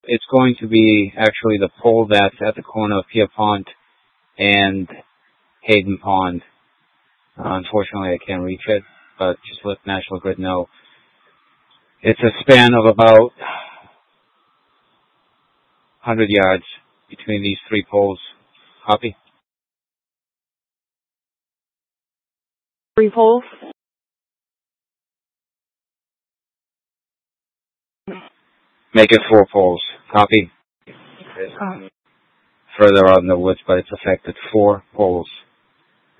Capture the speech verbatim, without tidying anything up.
it's going to be actually the pole that's at the corner of Pierpont and Hayden Pond. Uh, unfortunately, I can't reach it, but just let National Grid know. It's a span of about one hundred yards between these three poles. Copy? Three poles? Make it four poles. Copy? Uh, Further out in the woods, but it's affected four poles.